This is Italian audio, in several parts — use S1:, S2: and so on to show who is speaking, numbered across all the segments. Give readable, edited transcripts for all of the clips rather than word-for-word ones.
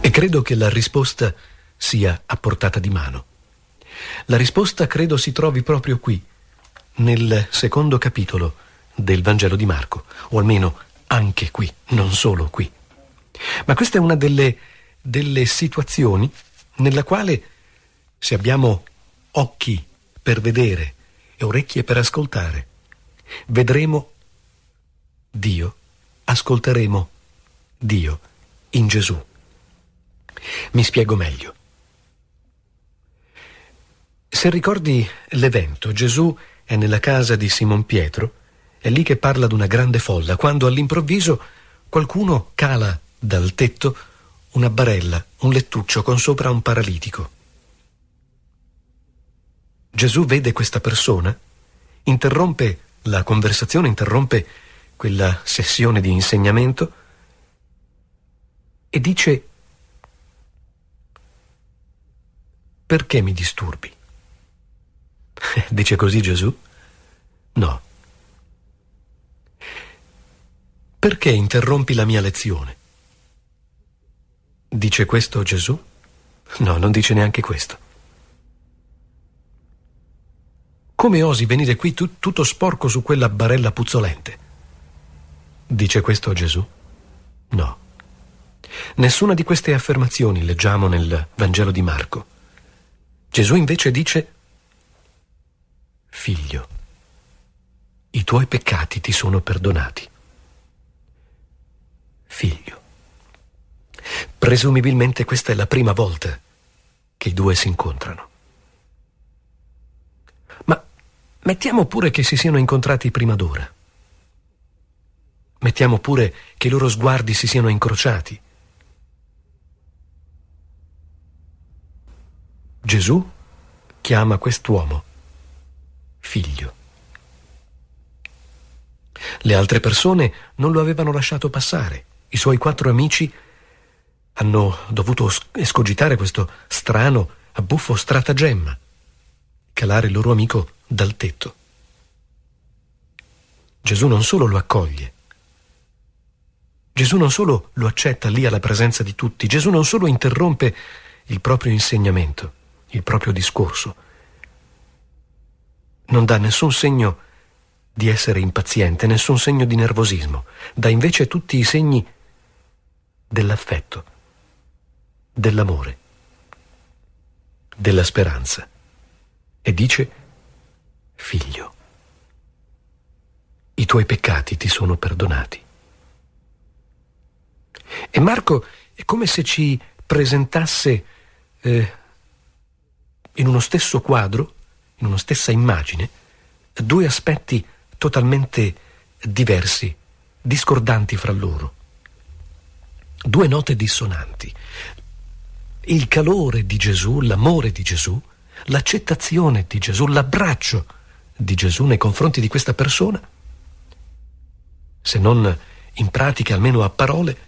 S1: E credo che la risposta sia a portata di mano. La risposta credo si trovi proprio qui, nel secondo capitolo del Vangelo di Marco, o almeno anche qui, non solo qui. Ma questa è una delle situazioni nella quale, se abbiamo occhi per vedere e orecchie per ascoltare, vedremo Dio, ascolteremo Dio in Gesù. Mi spiego meglio. Se ricordi l'evento, Gesù è nella casa di Simon Pietro, è lì che parla di una grande folla, quando all'improvviso qualcuno cala dal tetto una barella, un lettuccio con sopra un paralitico. Gesù vede questa persona, interrompe la conversazione, interrompe quella sessione di insegnamento e dice: perché mi disturbi? Dice così Gesù? No. Perché interrompi la mia lezione? Dice questo Gesù? No, non dice neanche questo. Come osi venire qui tutto sporco su quella barella puzzolente? Dice questo Gesù? No. Nessuna di queste affermazioni leggiamo nel Vangelo di Marco. Gesù invece dice: figlio, i tuoi peccati ti sono perdonati. Figlio. Presumibilmente questa è la prima volta che i due si incontrano. Ma mettiamo pure che si siano incontrati prima d'ora. Mettiamo pure che i loro sguardi si siano incrociati. Gesù chiama quest'uomo figlio. Le altre persone non lo avevano lasciato passare. I suoi 4 amici hanno dovuto escogitare questo strano, buffo stratagemma: calare il loro amico dal tetto. Gesù non solo lo accoglie, Gesù non solo lo accetta lì alla presenza di tutti, Gesù non solo interrompe il proprio insegnamento, il proprio discorso, non dà nessun segno di essere impaziente, nessun segno di nervosismo, dà invece tutti i segni dell'affetto, dell'amore, della speranza, e dice: figlio, i tuoi peccati ti sono perdonati. E Marco è come se ci presentasse in uno stesso quadro, in una stessa immagine, 2 aspetti totalmente diversi, discordanti fra loro. 2 note dissonanti. Il calore di Gesù, l'amore di Gesù, l'accettazione di Gesù, l'abbraccio di Gesù nei confronti di questa persona, se non in pratica almeno a parole,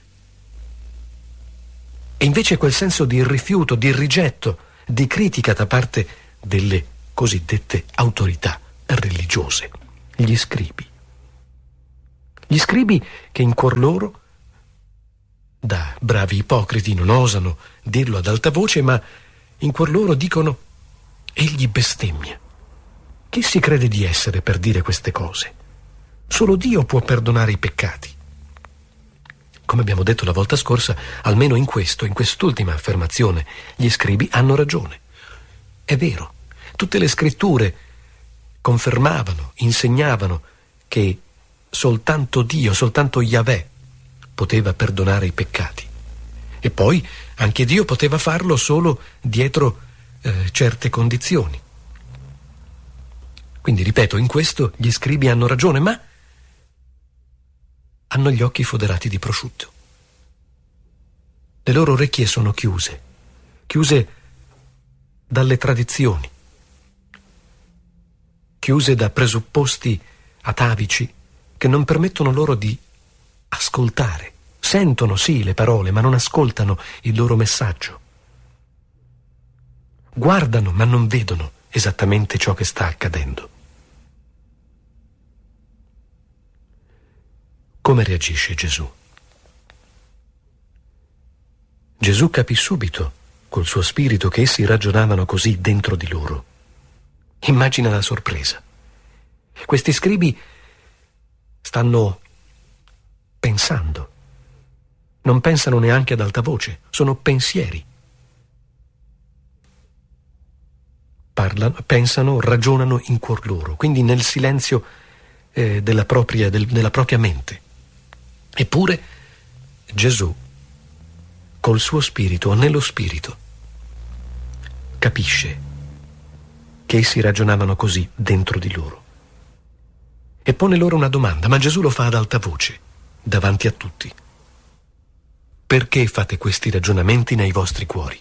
S1: e invece quel senso di rifiuto, di rigetto, di critica da parte delle cosiddette autorità religiose, gli scribi. Gli scribi che in cuor loro, da bravi ipocriti, non osano dirlo ad alta voce, ma in cuor loro dicono: egli bestemmia. Chi si crede di essere per dire queste cose? Solo Dio può perdonare i peccati. Come abbiamo detto la volta scorsa, almeno in quest'ultima affermazione, gli scribi hanno ragione. È vero, tutte le scritture confermavano, insegnavano che soltanto Dio, soltanto Yahweh poteva perdonare i peccati. E poi anche Dio poteva farlo solo dietro certe condizioni. Quindi, ripeto, in questo gli scribi hanno ragione, ma hanno gli occhi foderati di prosciutto. Le loro orecchie sono chiuse dalle tradizioni, chiuse da presupposti atavici che non permettono loro di ascoltare. Sentono sì le parole, ma non ascoltano il loro messaggio. Guardano, ma non vedono esattamente ciò che sta accadendo. Come reagisce Gesù? Gesù capì subito, col suo spirito, che essi ragionavano così dentro di loro. Immagina la sorpresa. Questi scribi stanno pensando. Non pensano neanche ad alta voce, sono pensieri. Parlano, pensano, ragionano in cuor loro, quindi nel silenzio della propria mente. Eppure Gesù, col suo spirito, nello spirito, capisce che essi ragionavano così dentro di loro. E pone loro una domanda, ma Gesù lo fa ad alta voce, davanti a tutti. Perché fate questi ragionamenti nei vostri cuori?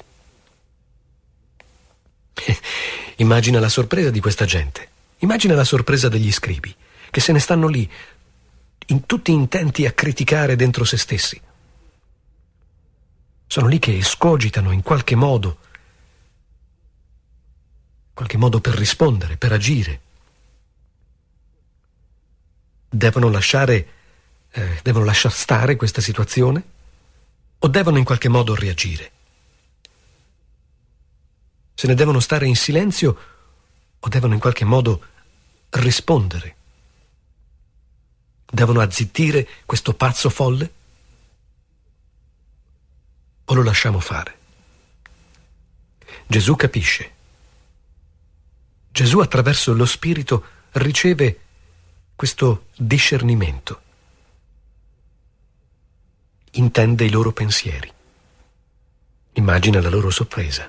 S1: Immagina la sorpresa di questa gente. Immagina la sorpresa degli scribi, che se ne stanno lì, tutti intenti a criticare dentro se stessi. Sono lì che escogitano in qualche modo per rispondere, per agire. Devono lasciar stare questa situazione? O devono in qualche modo reagire? Se ne devono stare in silenzio o devono in qualche modo rispondere? Devono azzittire questo pazzo folle? O lo lasciamo fare? Gesù capisce. Gesù attraverso lo Spirito riceve questo discernimento. Intende i loro pensieri. Immagina la loro sorpresa.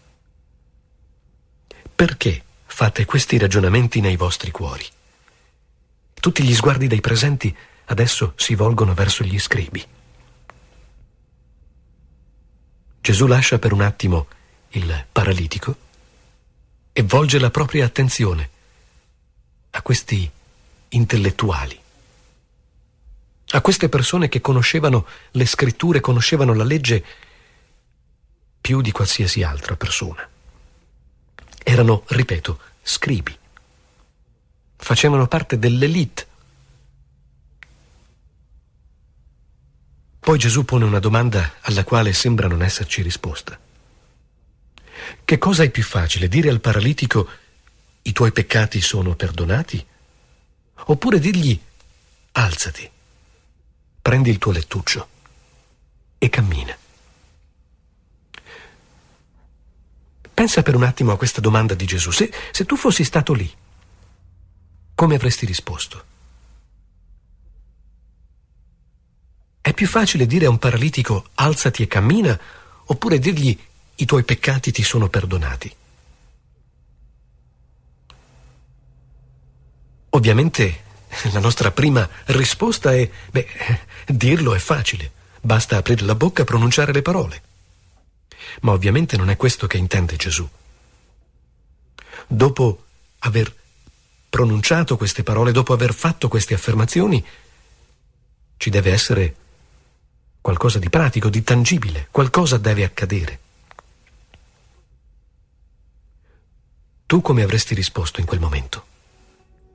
S1: Perché fate questi ragionamenti nei vostri cuori? Tutti gli sguardi dei presenti adesso si volgono verso gli scribi. Gesù lascia per un attimo il paralitico e volge la propria attenzione a questi intellettuali, a queste persone che conoscevano le scritture, conoscevano la legge più di qualsiasi altra persona. Erano, ripeto, scribi. Facevano parte dell'elite. Poi Gesù pone una domanda alla quale sembra non esserci risposta. Che cosa è più facile, dire al paralitico i tuoi peccati sono perdonati? Oppure dirgli alzati, prendi il tuo lettuccio e cammina? Pensa per un attimo a questa domanda di Gesù. Se tu fossi stato lì, come avresti risposto? È più facile dire a un paralitico alzati e cammina, oppure dirgli i tuoi peccati ti sono perdonati? Ovviamente la nostra prima risposta è, dirlo è facile, basta aprire la bocca e pronunciare le parole. Ma ovviamente non è questo che intende Gesù. Dopo aver pronunciato queste parole, dopo aver fatto queste affermazioni, ci deve essere qualcosa di pratico, di tangibile, qualcosa deve accadere. Tu come avresti risposto in quel momento?